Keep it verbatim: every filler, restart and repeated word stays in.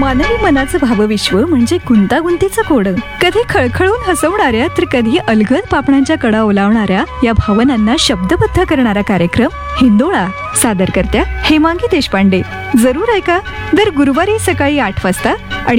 मानवी मनाचं भावविश्व म्हणजे गुंतागुंतीचं कोड. कधी खळखळून हसवणाऱ्या तर कधी अलगद पापणांच्या कडा ओलावणाऱ्या या भावनांना शब्दबद्ध करणारा कार्यक्रम हिंदोळा. सादर करत्या हेमांगी देशपांडे. जरूर ऐका दर गुरुवारी सकाळी आठ वाजता आणि